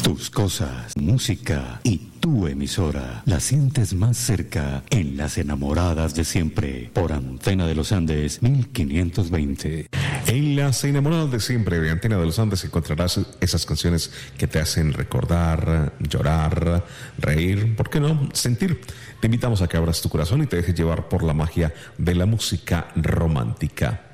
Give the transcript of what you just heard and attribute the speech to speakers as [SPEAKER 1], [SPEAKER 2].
[SPEAKER 1] Tus cosas, música y tu emisora la sientes más cerca en Las Enamoradas de Siempre por Antena de los Andes 1520.
[SPEAKER 2] En Las Enamoradas de Siempre de Antena de los Andes encontrarás esas canciones que te hacen recordar, llorar, reír, ¿por qué no? Sentir. Te invitamos a que abras tu corazón y te dejes llevar por la magia de la música romántica.